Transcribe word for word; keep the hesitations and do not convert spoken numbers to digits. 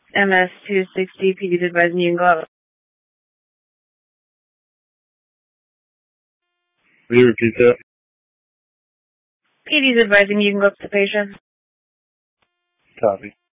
M S two sixty, P D's advising you can go up. Will you repeat that? P D's advising you can go up to the patient. Copy.